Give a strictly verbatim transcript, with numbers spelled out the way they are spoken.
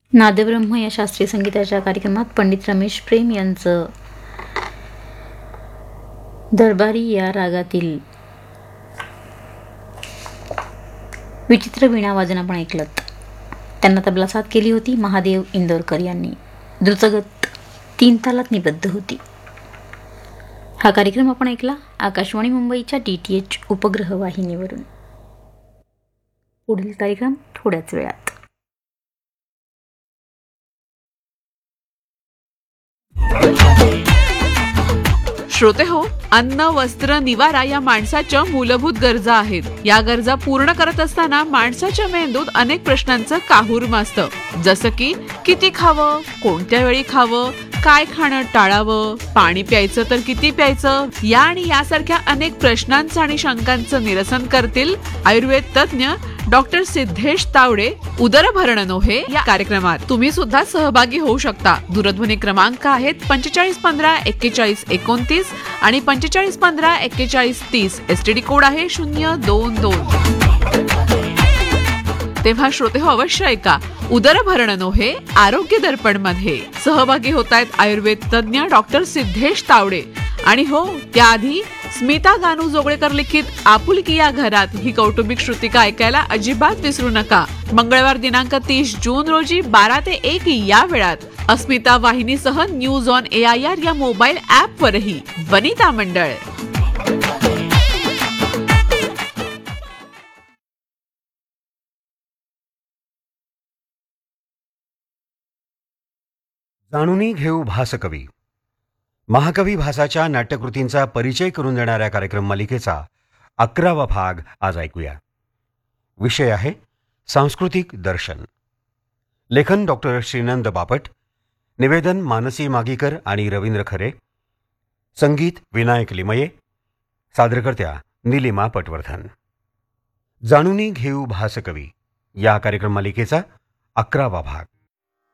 नादब्रह्म या शास्त्रीय संगीताच्या कार्यक्रमात पंडित रमेश प्रेम यांचं दरबारी या रागातील विचित्र वीणा वादन आपण ऐकलं. त्यांना तबला साथ केली होती महादेव इंदोरकर यांनी. द्रुतगत तीन तालात निबद्ध होती. हा कार्यक्रम आपण ऐकला आकाशवाणी मुंबईच्या डी टी एच उपग्रह वाहिनीवरून. पुढील कार्यक्रम थोड्याच वेळात. श्रोते हो, अन्न, वस्त्र, निवारा या माणसाच्या मूलभूत गरजा आहेत. या गरजा पूर्ण करत असताना माणसाच्या मेंदूत अनेक प्रश्नांचं काहूर माजतं. जसं की किती खावं, कोणत्या वेळी खावं, काय खाणं टाळावं, पाणी प्यायचं तर किती प्यायचं, या आणि यासारख्या अनेक प्रश्नांचं आणि शंकांचं निरसन करतील आयुर्वेद तज्ञ डॉक्टर सिद्धेश तावडे उदरभरण नोहे या कार्यक्रमात. तुम्ही सुद्धा सहभागी होऊ शकता. दूरध्वनी क्रमांक आहेत पंचेचाळीस पंधरा एक्केचाळीस एकोणतीस आणि पंचेचाळीस पंधरा एक्केचाळीस तीस. एसटीडी कोड आहे शून्य दोन दोन. तेव्हा श्रोते हो, अवश्य ऐका उदरभरण नोहे आरोग्य दर्पण मध्ये. सहभागी होत आहेत आयुर्वेद तज्ञ डॉक्टर सिद्धेश तावडे. आणि हो, त्याआधी स्मिता गानू जोगळेकर लिखित आपुलकी या घरात ही कौटुंबिक श्रुतिका ऐकायला अजिबात विसरू नका. मंगळवार दिनांक तीस जून रोजी बारा ते एक या वेळात अस्मिता वाहिनीसह news on A I R या मोबाईल ऍप वरही. वनिता मंडळ. जाणूनी घेऊ भासकवी. महाकवी भासाच्या नाट्यकृतींचा परिचय करून देणाऱ्या कार्यक्रम मालिकेचा अकरावा भाग आज ऐकूया. विषय आहे सांस्कृतिक दर्शन. लेखन डॉक्टर श्रीनंद बापट. निवेदन मानसी मागीकर आणि रवींद्र खरे. संगीत विनायक लिमये. सादरकर्त्या निलिमा पटवर्धन. जाणूनी घेऊ भासकवी या कार्यक्रम मालिकेचा अकरावा भाग.